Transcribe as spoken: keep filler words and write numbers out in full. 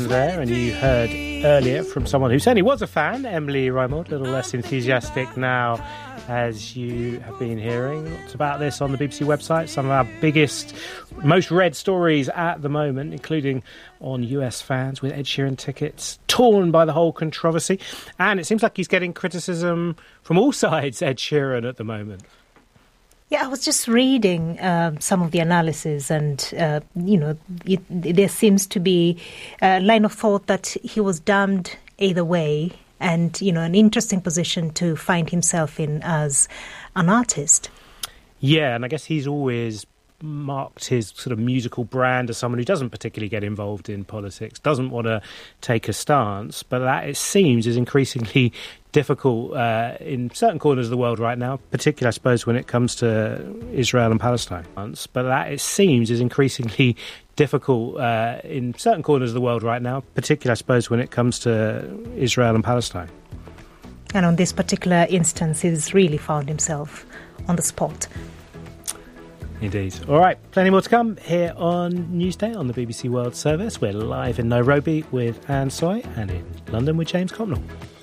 There, and you heard earlier from someone who certainly was a fan, Emily Reimold, a little less enthusiastic now, as you have been hearing. Lots about this on the B B C website. Some of our biggest, most read stories at the moment, including on U S fans with Ed Sheeran tickets torn by the whole controversy. And it seems like he's getting criticism from all sides, Ed Sheeran, at the moment. Yeah, I was just reading uh, some of the analysis and, uh, you know, it, there seems to be a line of thought that he was damned either way and, you know, an interesting position to find himself in as an artist. Yeah, and I guess he's always marked his sort of musical brand as someone who doesn't particularly get involved in politics, doesn't want to take a stance, but that, it seems, is increasingly difficult uh, in certain corners of the world right now, particularly, I suppose, when it comes to Israel and Palestine. But that, it seems, is increasingly difficult uh, in certain corners of the world right now, particularly, I suppose, when it comes to Israel and Palestine. And on this particular instance, he's really found himself on the spot. Indeed. All right, plenty more to come here on Newsday on the B B C World Service. We're live in Nairobi with Anne Soy and in London with James Copnell.